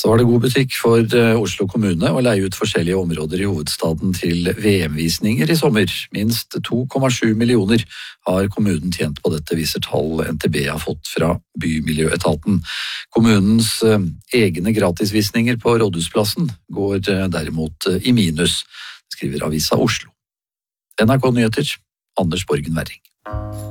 Så var det god butikk for Oslo kommune å leie ut forskjellige områder i hovedstaden til VM-visninger i sommer. Minst 2,7 millioner har kommunen tjent på dette, viser tall NTB har fått fra Bymiljøetaten. Kommunens egne gratisvisninger på Rådhusplassen går derimot i minus, skriver Avisa Oslo. NRK Nyheter, Anders Borgen Werring.